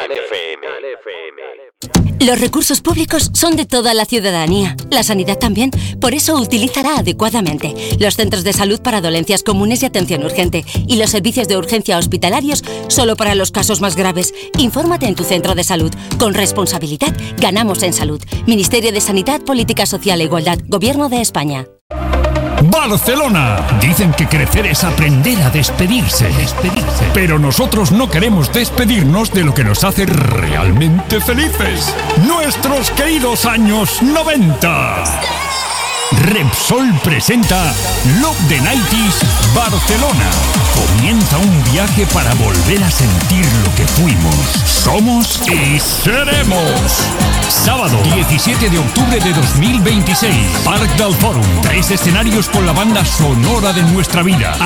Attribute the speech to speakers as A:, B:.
A: Los recursos públicos son de toda la ciudadanía. La sanidad también. Por eso utilízala adecuadamente. Los centros de salud para dolencias comunes y atención urgente. Y los servicios de urgencia hospitalarios solo para los casos más graves. Infórmate en tu centro de salud. Con responsabilidad ganamos en salud. Ministerio de Sanidad, Política Social e Igualdad. Gobierno de España.
B: Barcelona. Dicen que crecer es aprender a despedirse. Pero nosotros no queremos despedirnos de lo que nos hace realmente felices. Nuestros queridos años 90. Repsol presenta Love the 90s Barcelona. Comienza un viaje para volver a sentir lo que fuimos, somos y seremos. Sábado 17 de octubre de 2026, Parc del Fòrum. 3 escenarios con la banda sonora de nuestra vida.